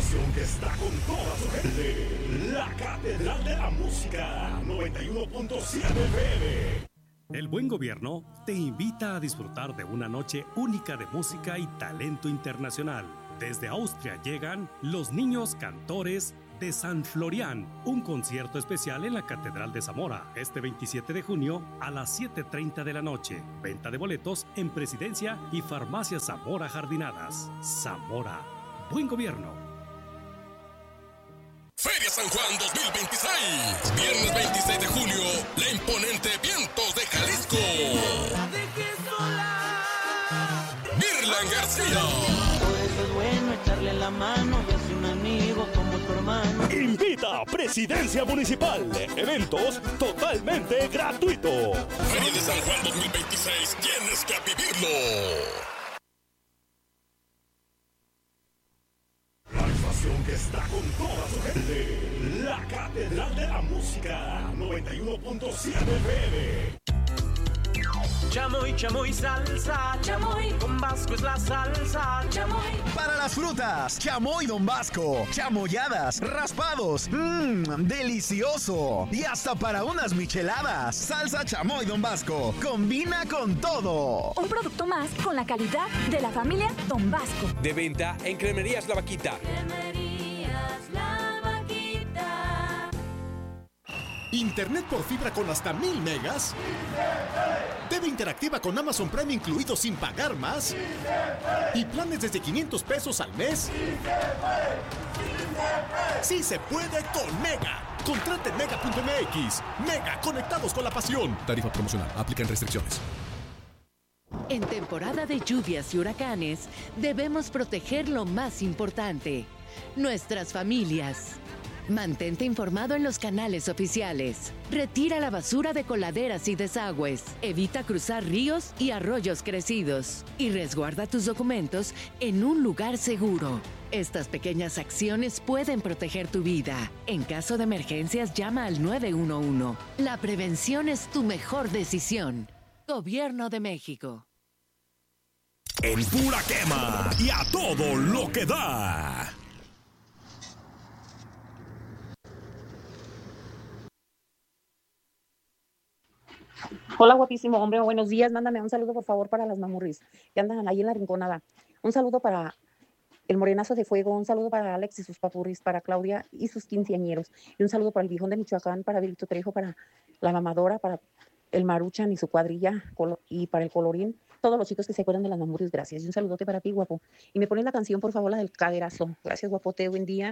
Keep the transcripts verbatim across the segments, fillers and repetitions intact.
estación que está con toda su gente. La Catedral de la Música, noventa y uno punto siete F M. El Buen Gobierno te invita a disfrutar de una noche única de música y talento internacional. Desde Austria llegan los niños cantores de San Florian, un concierto especial en la Catedral de Zamora, este veintisiete de junio a las siete treinta de la noche. Venta de boletos en Presidencia y Farmacia Zamora Jardinadas. Zamora, Buen Gobierno. Feria San Juan dos mil veintiséis, viernes veintiséis de junio, la imponente Vientos de Jalisco. Mirlan García. Por eso es bueno echarle la mano y hacer un amigo como tu hermano. Invita a Presidencia Municipal. Eventos totalmente gratuitos. Feria de San Juan dos mil veintiséis, tienes que vivirlo. La estación que está con toda su gente. La Catedral de la Música, noventa y uno punto siete F M. Chamoy, chamoy, salsa, chamoy, Don Vasco es la salsa, chamoy. Para las frutas, chamoy Don Vasco, chamoyadas, raspados, mmm, delicioso. Y hasta para unas micheladas, salsa chamoy Don Vasco, combina con todo. Un producto más con la calidad de la familia Don Vasco. De venta en Cremerías La Vaquita. Cremerías La Vaquita. Internet por fibra con hasta mil megas. T V interactiva con Amazon Prime incluido sin pagar más. Y planes desde quinientos pesos al mes. Sí se puede con Mega. Contrate en mega punto m x. Mega, conectados con la pasión. Tarifa promocional. Aplican restricciones. En temporada de lluvias y huracanes, debemos proteger lo más importante: nuestras familias. Mantente informado en los canales oficiales. Retira la basura de coladeras y desagües. Evita cruzar ríos y arroyos crecidos. Y resguarda tus documentos en un lugar seguro. Estas pequeñas acciones pueden proteger tu vida. En caso de emergencias, llama al nueve uno uno. La prevención es tu mejor decisión. Gobierno de México. En pura quema y a todo lo que da. Hola, guapísimo hombre, buenos días. Mándame un saludo, por favor, para las mamurris que andan ahí en la rinconada. Un saludo para el morenazo de fuego, un saludo para Alex y sus papurris, para Claudia y sus quinceañeros, y un saludo para el viejón de Michoacán, para Vilito Trejo, para la mamadora, para el Maruchan y su cuadrilla, y para el Colorín, todos los chicos que se acuerdan de las mamurris, gracias. Y un saludote para ti, guapo. Y me ponen la canción, por favor, la del caderazo. Gracias, guapote, buen día.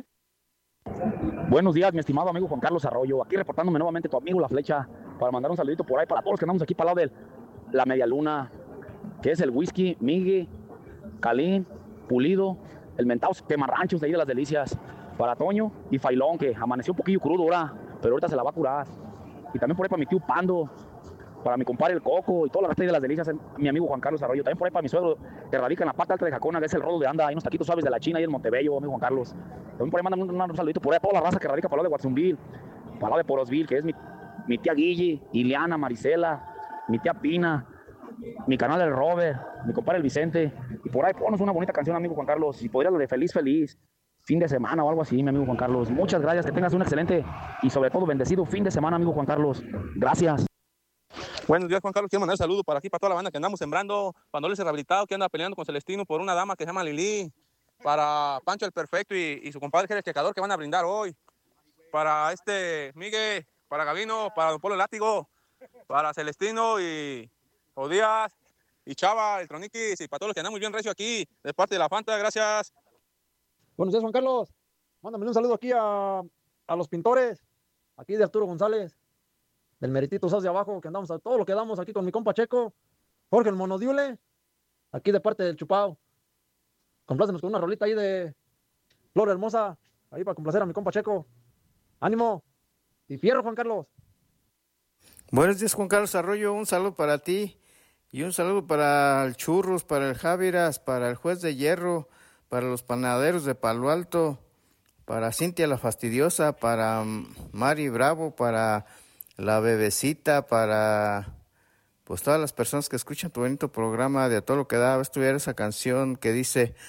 Buenos días, mi estimado amigo Juan Carlos Arroyo, aquí reportándome nuevamente tu amigo La Flecha, para mandar un saludito por ahí para todos los que andamos aquí para el lado de la Media Luna, que es el whisky, Migue, Calín, Pulido, el mentado Quemarranchos de ahí de las Delicias, para Toño y Failón, que amaneció un poquillo crudo ahora, pero ahorita se la va a curar. Y también por ahí para mi tío Pando, para mi compadre el Coco y toda la gente de las Delicias, mi amigo Juan Carlos Arroyo. También por ahí para mi suegro que radica en la parte alta de Jacona, que es el Rodo de Anda, hay unos taquitos suaves de la China y el Montebello, amigo Juan Carlos. También por ahí mandan un, un saludito por ahí a toda la raza que radica para el lado de Guatzumbil, para el lado de Porosville, que es mi, mi tía Guille, Ileana, Marisela, mi tía Pina, mi canal del Robert, mi compadre el Vicente. Y por ahí ponos una bonita canción, amigo Juan Carlos, si podrías lo de Feliz Feliz, fin de semana o algo así, mi amigo Juan Carlos. Muchas gracias, que tengas un excelente y sobre todo bendecido fin de semana, amigo Juan Carlos. Gracias. Buenos días, Juan Carlos. Quiero mandar un saludo para aquí, para toda la banda que andamos sembrando, para Noles el Rehabilitado, que anda peleando con Celestino por una dama que se llama Lili, para Pancho el Perfecto y, y su compadre que es el checador, que van a brindar hoy, para este Miguel, para Gavino, para Don Polo Látigo, para Celestino y Odías y Chava, el Troniquis, y para todos los que andamos bien recio aquí, de parte de la Fanta. Gracias. Buenos días, Juan Carlos. Mándame un saludo aquí a, a los pintores, aquí de Arturo González, del Meritito Sas de abajo, que andamos a todo lo que damos aquí con mi compa Checo, Jorge el Monodiule, aquí de parte del Chupao. Complácenos con una rolita ahí de Flor Hermosa, ahí para complacer a mi compa Checo. Ánimo y fierro, Juan Carlos. Buenos días, Juan Carlos Arroyo, un saludo para ti y un saludo para el Churros, para el Javiras, para el Juez de Hierro, para los panaderos de Palo Alto, para Cintia la Fastidiosa, para Mari Bravo, para la Bebecita, para pues todas las personas que escuchan tu bonito programa de A Todo Lo Que Da. Va a estudiar esa canción que dice: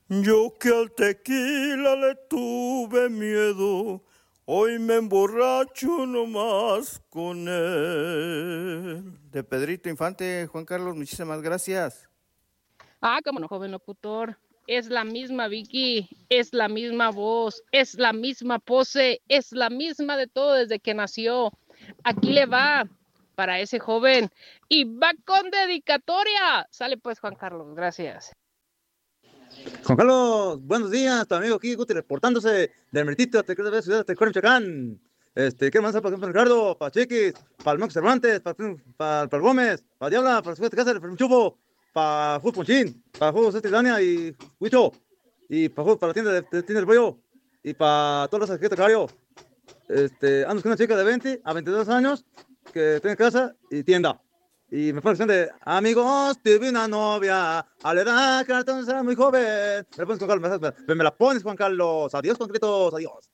Yo que al tequila le tuve miedo, hoy me emborracho nomás con él. De Pedrito Infante, Juan Carlos, muchísimas gracias. Ah, cómo no, joven locutor. Es la misma Vicky, es la misma voz, es la misma pose, es la misma de todo desde que nació. Aquí le va para ese joven y va con dedicatoria. Sale pues, Juan Carlos, gracias. Juan Carlos, buenos días, tu amigo aquí, Guti, reportándose del Meritito, te quiero ver, ciudad de Michoacán. Este, ¿qué más para Ricardo, para Chiquis, para el Marco Cervantes, para, para, para Gómez, para Diabla, para Ciudad de Casa, para Chupo, para Fútbol Ponchín, para Fútbol Cetidania y Huicho, y para, para la tienda de, de tienda del pollo, y para todos los arquitectos Cario. Este, ando con una chica de veinte a veintidós años que tiene casa y tienda. Y me pone la canción de amigos, tuve una novia, a la edad que entonces era muy joven. Me la pones, Juan Carlos, me, me la pones, Juan Carlos. Adiós, concretos, adiós.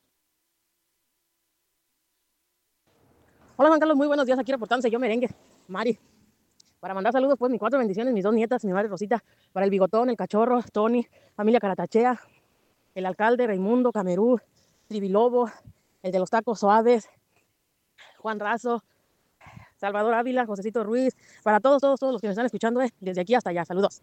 Hola, Juan Carlos, muy buenos días. Aquí reportándose yo, Merengue, Mari. Para mandar saludos, pues, mis cuatro bendiciones, mis dos nietas, mi madre Rosita, para el Bigotón, el Cachorro, Tony, familia Caratachea, el alcalde Raimundo, Camerú, Tribilobo, el de los tacos suaves, Juan Razo, Salvador Ávila, Josecito Ruiz, para todos, todos, todos los que me están escuchando, eh, desde aquí hasta allá. Saludos.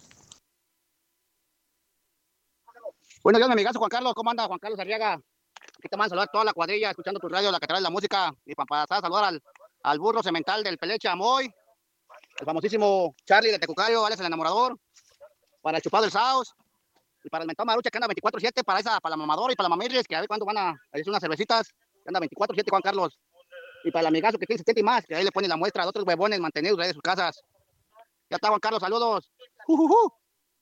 Buenos días, mi amigazo Juan Carlos. ¿Cómo anda, Juan Carlos Arriaga? Aquí te mando a saludar a toda la cuadrilla, escuchando tu radio, la Catedral de la Música. Y para pasar a saludar al, al burro cemental del Peleche Amoy, el famosísimo Charlie de Tecucario, Alex el enamorador, para el chupado del Saus, y para el mentón Marucha que anda veinticuatro siete, para esa, para la mamadora y para la mamirris, que a ver cuándo van a hacer unas cervecitas, que anda veinticuatro siete, Juan Carlos. Y para el amigazo que tiene setenta y más, que ahí le pone la muestra de otros huevones mantenidos de sus casas. Ya está, Juan Carlos, saludos. Uh, uh, uh.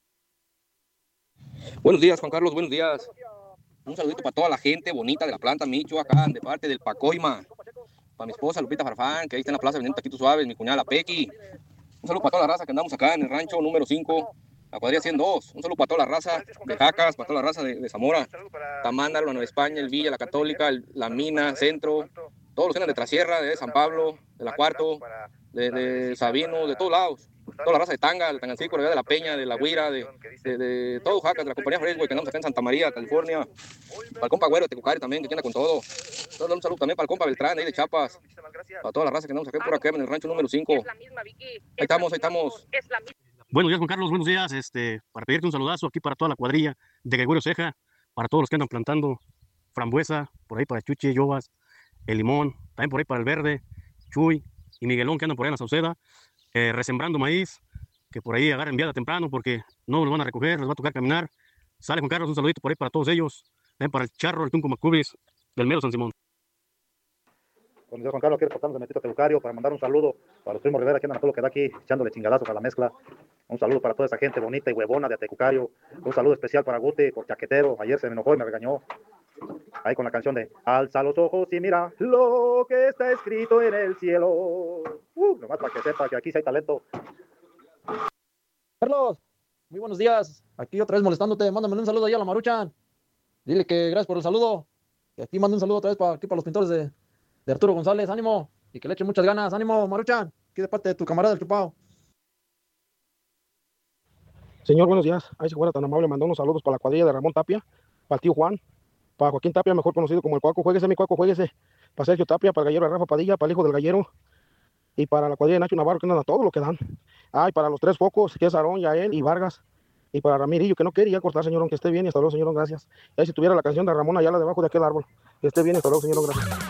Buenos días, Juan Carlos, buenos días. Un saludito para toda la gente bonita de la planta Michoacán, de parte del Pacoima. Para mi esposa Lupita Farfán, que ahí está en la plaza vendiendo taquitos suaves, mi cuñada la Pequi. Un saludo para toda la raza que andamos acá en el rancho número cinco, la cuadrilla ciento dos. Un saludo para toda la raza de Jacas, para toda la raza de, de Zamora, Tamándalo, la Nueva España, el Villa, la Católica, el, la Mina, Centro, todos los que andan de Trasierra, de San Pablo, de la Cuarto, de, de Sabino, de todos lados. Toda la raza de Tanga, de Tangancico, de la Peña, de la Guira, de, de, de todo Jacas, de la compañía Fresco, que andamos acá en Santa María, California. Para el compa Güero de Tecucario también, que anda con todo. Todo un saludo también para el compa Beltrán, ahí de Chiapas. Para toda la raza que andamos acá por acá en el rancho número cinco. Ahí estamos, ahí estamos. Buenos días, Juan Carlos, buenos días. Este, para pedirte un saludazo aquí para toda la cuadrilla de Gregorio Ceja, para todos los que andan plantando frambuesa, por ahí para Chuchi, Yobas, el limón, también por ahí para el Verde, Chuy y Miguelón que andan por ahí en la Sauceda, eh, resembrando maíz, que por ahí agarren viada temprano porque no los van a recoger, les va a tocar caminar. Sale, Juan Carlos, un saludito por ahí para todos ellos, también para el Charro, el Tunco Macubis, del Mero San Simón. Buenos días, Juan Carlos, aquí reportando de Metito Telucario para mandar un saludo para los primos Rivera que andan a todo lo que da aquí, echándole chingadazos a la mezcla. Un saludo para toda esa gente bonita y huevona de Tecucario. Un saludo especial para Guti, por chaquetero. Ayer se me enojó y me regañó. Ahí con la canción de alza los ojos y mira lo que está escrito en el cielo. Uh, nomás para que sepa que aquí sí hay talento. Carlos, muy buenos días. Aquí otra vez molestándote. Mándame un saludo allá a la Maruchan. Dile que gracias por el saludo. Que aquí mando un saludo otra vez para, aquí para los pintores de, de Arturo González. Ánimo. Y que le echen muchas ganas. Ánimo, Maruchan. Aquí de parte de tu camarada el Chupao. Señor, buenos días. Ahí se fuera tan amable, mandó unos saludos para la cuadrilla de Ramón Tapia, para el tío Juan, para Joaquín Tapia, mejor conocido como el Cuaco, jueguese mi Cuaco, jueguese, para Sergio Tapia, para el gallero de Rafa Padilla, para el hijo del gallero, y para la cuadrilla de Nacho Navarro, que andan a todo lo que dan. Ah, y para los tres focos, que es Aarón, Yael y Vargas, y para Ramirillo, que no quería cortar, señor, aunque esté bien, y hasta luego, señor, gracias. Y ahí si tuviera la canción de Ramón Ayala debajo de aquel árbol, que esté bien, y hasta luego, señor, gracias.